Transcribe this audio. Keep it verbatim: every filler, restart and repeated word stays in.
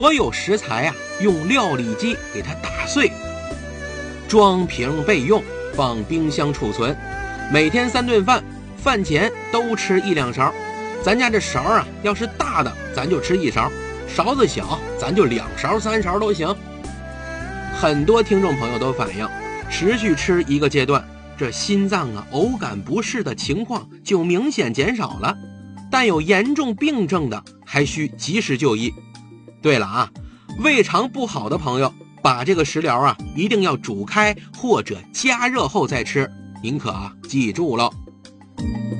所有食材啊，用料理机给它打碎，装瓶备用，放冰箱储存。每天三顿饭，饭前都吃一两勺。咱家这勺啊，要是大的，咱就吃一勺；勺子小，咱就两勺、三勺都行。很多听众朋友都反映，持续吃一个阶段，这心脏啊、偶感不适的情况就明显减少了。但有严重病症的，还需及时就医。对了啊，胃肠不好的朋友，把这个食疗啊，一定要煮开或者加热后再吃，您可啊记住了。